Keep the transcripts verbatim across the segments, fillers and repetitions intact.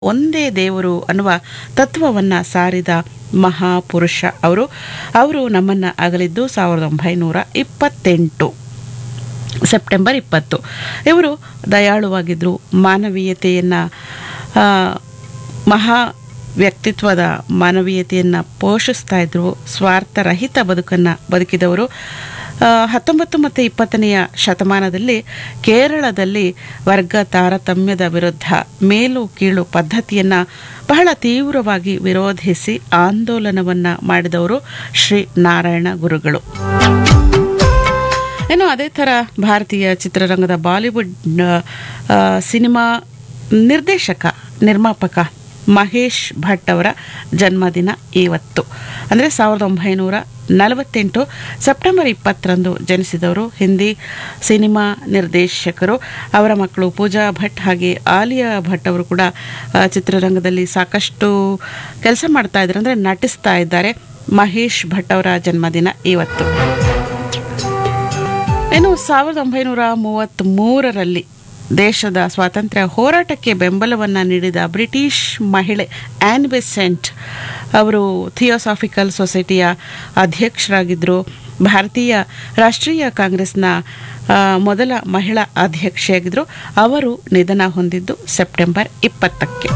ಒಂದೇ ದೇವರು ಅನ್ನುವ ತತ್ವವನ್ನು ಸಾರಿದ ಮಹಾಪುರುಷ ಅವರು ಅವರು ನಮ್ಮನ್ನು ಅಗಲಿದ್ದು ಸಾವಿರದ ಒಂಬೈನೂರ ಇಪ್ಪತ್ತೆಂಟು ಸೆಪ್ಟೆಂಬರ್ ಇಪ್ಪತ್ತು. ಇವರು ದಯಾಳುವಾಗಿದ್ದರು, ಮಾನವೀಯತೆಯನ್ನು ಮಹಾ ವ್ಯಕ್ತಿತ್ವದ ಮಾನವೀಯತೆಯನ್ನು ಪೋಷಿಸ್ತಾ ಇದ್ದರು, ಸ್ವಾರ್ಥರಹಿತ ಬದುಕನ್ನು ಬದುಕಿದವರು. ಹತ್ತೊಂಬತ್ತು ಮತ್ತು ಇಪ್ಪತ್ತನೆಯ ಶತಮಾನದಲ್ಲಿ ಕೇರಳದಲ್ಲಿ ವರ್ಗ ತಾರತಮ್ಯದ ವಿರುದ್ಧ ಮೇಲು ಕೀಳು ಪದ್ಧತಿಯನ್ನು ಬಹಳ ತೀವ್ರವಾಗಿ ವಿರೋಧಿಸಿ ಆಂದೋಲನವನ್ನು ಮಾಡಿದವರು ಶ್ರೀ ನಾರಾಯಣ ಗುರುಗಳು. ಇನ್ನು ಅದೇ ಥರ ಭಾರತೀಯ ಚಿತ್ರರಂಗದ ಬಾಲಿವುಡ್ ಸಿನಿಮಾ ನಿರ್ದೇಶಕ ನಿರ್ಮಾಪಕ ಮಹೇಶ್ ಭಟ್ ಅವರ ಜನ್ಮದಿನ ಇವತ್ತು. ಅಂದರೆ ಸಾವಿರದ ಒಂಬೈನೂರ ನಲವತ್ತೆಂಟು ಸೆಪ್ಟೆಂಬರ್ ಇಪ್ಪತ್ತರಂದು ಜನಿಸಿದವರು. ಹಿಂದಿ ಸಿನಿಮಾ ನಿರ್ದೇಶಕರು. ಅವರ ಮಕ್ಕಳು ಪೂಜಾ ಭಟ್ ಹಾಗೆ ಆಲಿಯಾ ಭಟ್ ಅವರು ಕೂಡ ಚಿತ್ರರಂಗದಲ್ಲಿ ಸಾಕಷ್ಟು ಕೆಲಸ ಮಾಡ್ತಾ ಇದ್ದಾರೆ, ಅಂದರೆ ನಟಿಸ್ತಾ ಇದ್ದಾರೆ. ಮಹೇಶ್ ಭಟ್ ಅವರ ಜನ್ಮದಿನ ಇವತ್ತು. ಇನ್ನು ಸಾವಿರದ ಒಂಬೈನೂರ ಮೂವತ್ತ್ಮೂರರಲ್ಲಿ ದೇಶದ ಸ್ವಾತಂತ್ರ್ಯ ಹೋರಾಟಕ್ಕೆ ಬೆಂಬಲವನ್ನು ನೀಡಿದ ಬ್ರಿಟಿಷ್ ಮಹಿಳೆ ಆ್ಯನ್ ಬೆಸೆಂಟ್ ಅವರು ಥಿಯೋಸಾಫಿಕಲ್ ಸೊಸೈಟಿಯ ಅಧ್ಯಕ್ಷರಾಗಿದ್ದರು. ಭಾರತೀಯ ರಾಷ್ಟ್ರೀಯ ಕಾಂಗ್ರೆಸ್ನ ಮೊದಲ ಮಹಿಳಾ ಅಧ್ಯಕ್ಷೆಯಾಗಿದ್ದರು. ಅವರು ನಿಧನ ಹೊಂದಿದ್ದು ಸೆಪ್ಟೆಂಬರ್ ಇಪ್ಪತ್ತಕ್ಕೆ.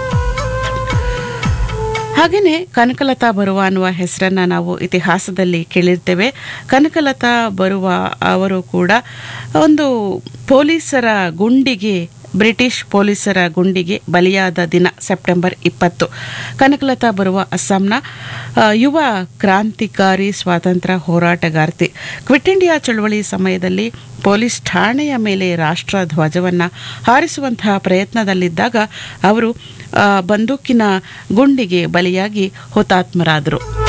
ಹಾಗೆಯೇ ಕನಕಲತಾ ಬರುವ ಅನ್ನುವ ಹೆಸರನ್ನು ನಾವು ಇತಿಹಾಸದಲ್ಲಿ ಕೇಳಿರ್ತೇವೆ. ಕನಕಲತಾ ಬರುವ ಅವರು ಕೂಡ ಒಂದು ಪೊಲೀಸರ ಗುಂಡಿಗೆ ಬ್ರಿಟಿಷ್ ಪೊಲೀಸರ ಗುಂಡಿಗೆ ಬಲಿಯಾದ ದಿನ ಸೆಪ್ಟೆಂಬರ್ ಇಪ್ಪತ್ತು. ಕನಕಲತಾ ಬರುವ ಅಸ್ಸಾಂನ ಯುವ ಕ್ರಾಂತಿಕಾರಿ ಸ್ವಾತಂತ್ರ್ಯ ಹೋರಾಟಗಾರ್ತಿ. ಕ್ವಿಟ್ ಇಂಡಿಯಾ ಚಳವಳಿ ಸಮಯದಲ್ಲಿ ಪೊಲೀಸ್ ಠಾಣೆಯ ಮೇಲೆ ರಾಷ್ಟ್ರ ಧ್ವಜವನ್ನು ಹಾರಿಸುವಂತಹ ಪ್ರಯತ್ನದಲ್ಲಿದ್ದಾಗ ಅವರು ಬಂದೂಕಿನ ಗುಂಡಿಗೆ ಬಲಿಯಾಗಿ ಹುತಾತ್ಮರಾದರು.